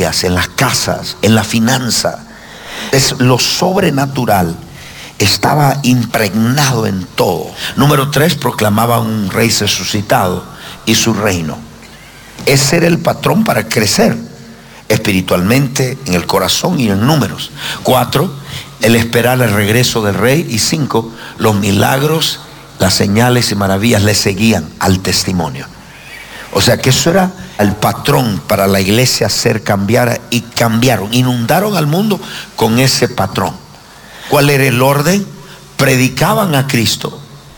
familias, en las casas, en la finanza. Es lo sobrenatural. Estaba impregnado en todo. Número 3, proclamaba un rey resucitado y su reino. Ese era el patrón para crecer espiritualmente, en el corazón y en números. 4, el esperar el regreso del rey. Y 5, los milagros, las señales y maravillas le seguían al testimonio. O sea que eso era el patrón para la iglesia ser cambiara, y cambiaron, inundaron al mundo con ese patrón. ¿Cuál era el orden? Predicaban a Cristo,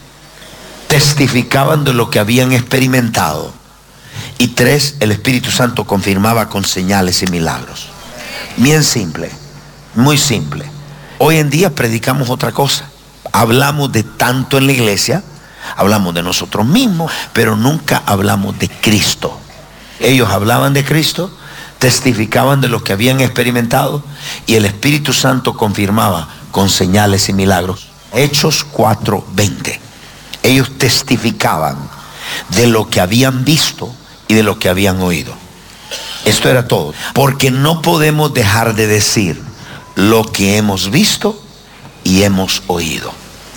testificaban de lo que habían experimentado, y 3, el Espíritu Santo confirmaba con señales y milagros. Bien simple, muy simple. Hoy en día predicamos otra cosa. Hablamos de tanto en la iglesia, hablamos de nosotros mismos, pero nunca hablamos de Cristo. Ellos hablaban de Cristo, testificaban de lo que habían experimentado, y el Espíritu Santo confirmaba con señales y milagros. Hechos 4:20. Ellos testificaban de lo que habían visto y de lo que habían oído. Esto era todo. Porque no podemos dejar de decir lo que hemos visto y hemos oído.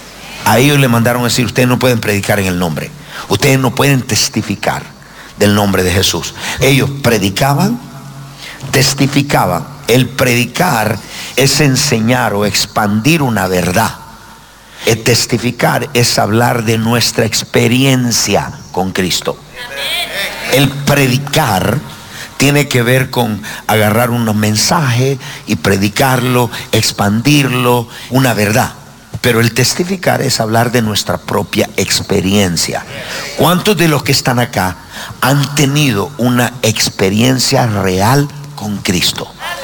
A ellos le mandaron a decir: ustedes no pueden predicar en el nombre, ustedes no pueden testificar del nombre de Jesús. Ellos predicaban, testificaban. El predicar es enseñar o expandir una verdad. El testificar es hablar de nuestra experiencia con Cristo. El predicar tiene que ver con agarrar un mensaje y predicarlo, expandirlo, una verdad. Pero el testificar es hablar de nuestra propia experiencia. ¿Cuántos de los que están acá han tenido una experiencia real con Cristo?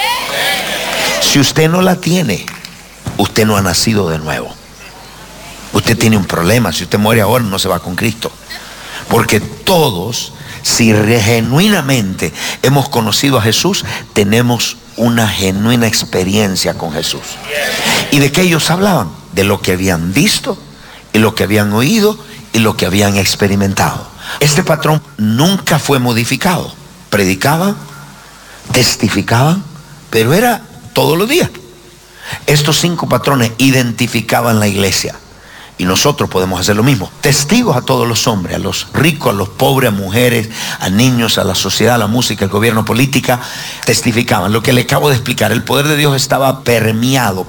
Si usted no la tiene, usted no ha nacido de nuevo. Usted tiene un problema. Si usted muere ahora, no se va con Cristo. Porque todos, si genuinamente hemos conocido a Jesús, tenemos una genuina experiencia con Jesús. ¿Y de qué ellos hablaban? De lo que habían visto y lo que habían oído y lo que habían experimentado. Este patrón nunca fue modificado. Predicaban, testificaban, pero era todos los días. Estos 5 patrones identificaban la iglesia. Y nosotros podemos hacer lo mismo. Testigos a todos los hombres, a los ricos, a los pobres, a mujeres, a niños, a la sociedad, a la música, al gobierno, política. Testificaban. Lo que le acabo de explicar, el poder de Dios estaba permeó,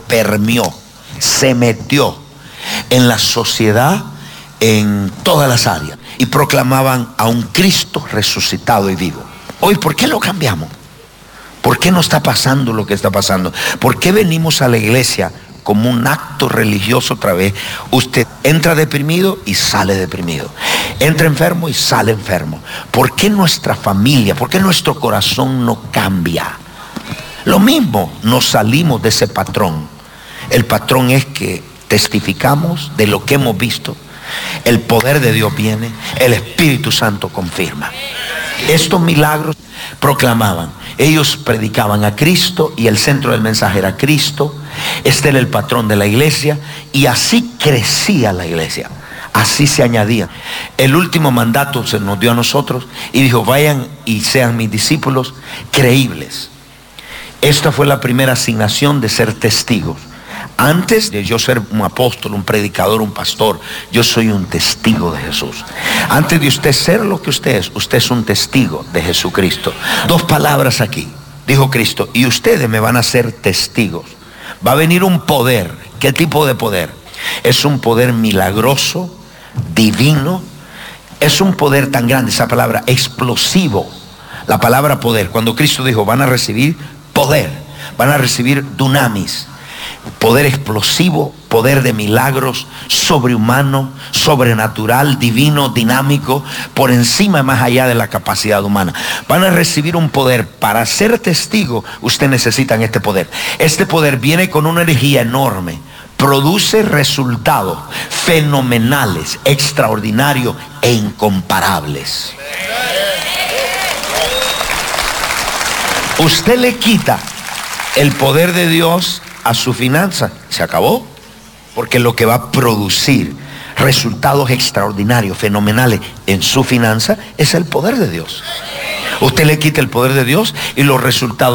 se metió en la sociedad, en todas las áreas. Y proclamaban a un Cristo resucitado y vivo. Hoy, ¿por qué lo cambiamos? ¿Por qué no está pasando lo que está pasando? ¿Por qué venimos a la iglesia como un acto religioso otra vez? Usted entra deprimido y sale deprimido, entra enfermo y sale enfermo. ¿Por qué nuestra familia, por qué nuestro corazón no cambia? Lo mismo, nos salimos de ese patrón. El patrón es que testificamos de lo que hemos visto, el poder de Dios viene, el Espíritu Santo confirma. Estos milagros proclamaban, ellos predicaban a Cristo y el centro del mensaje era Cristo. Este era el patrón de la iglesia, y así crecía la iglesia, así se añadía. El último mandato se nos dio a nosotros y dijo: vayan y sean mis discípulos creíbles. Esta fue la primera asignación de ser testigos. Antes de yo ser un apóstol, un predicador, un pastor, yo soy un testigo de Jesús. Antes de usted ser lo que usted es un testigo de Jesucristo. 2 palabras aquí. Dijo Cristo: y ustedes me van a ser testigos. Va a venir un poder. ¿Qué tipo de poder? Es un poder milagroso, divino. Es un poder tan grande, esa palabra, explosivo. La palabra poder. Cuando Cristo dijo: van a recibir poder, van a recibir dunamis, poder explosivo, poder de milagros, sobrehumano, sobrenatural, divino, dinámico, por encima y más allá de la capacidad humana. Van a recibir un poder. Para ser testigo, ustedes necesitan este poder. Este poder viene con una energía enorme, produce resultados fenomenales, extraordinarios e incomparables. Usted le quita el poder de Dios a su finanza, se acabó. Porque lo que va a producir resultados extraordinarios, fenomenales en su finanza es el poder de Dios. Usted le quita el poder de Dios y los resultados